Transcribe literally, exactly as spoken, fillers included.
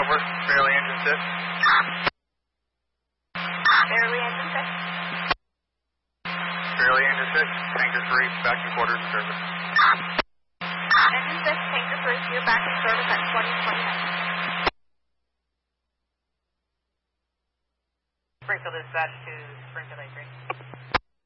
Over. Fairly engine six. Fairly engine six. Fairly engine six. Tanker three. Back in quarters and service. Engine six, tanker three, you're back in service at twenty twenty-nine. Springfield dispatch to Springfield A three.